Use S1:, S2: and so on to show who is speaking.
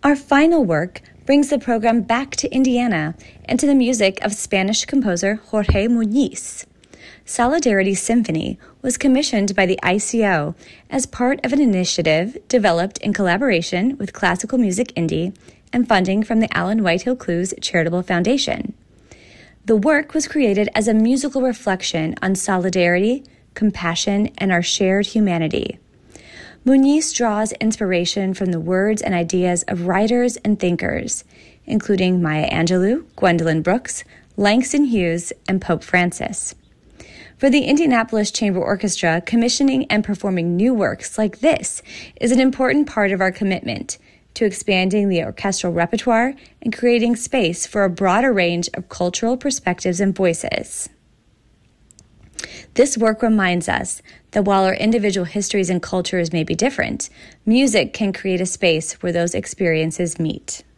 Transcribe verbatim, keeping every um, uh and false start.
S1: Our final work brings the program back to Indiana and to the music of Spanish composer Jorge Muñiz. Solidarity Symphony was commissioned by the I C O as part of an initiative developed in collaboration with Classical Music Indy and funding from the Allen Whitehill Clues Charitable Foundation. The work was created as a musical reflection on solidarity, compassion, and our shared humanity. Muñiz draws inspiration from the words and ideas of writers and thinkers, including Maya Angelou, Gwendolyn Brooks, Langston Hughes, and Pope Francis. For the Indianapolis Chamber Orchestra, commissioning and performing new works like this is an important part of our commitment to expanding the orchestral repertoire and creating space for a broader range of cultural perspectives and voices. This work reminds us that while our individual histories and cultures may be different, music can create a space where those experiences meet.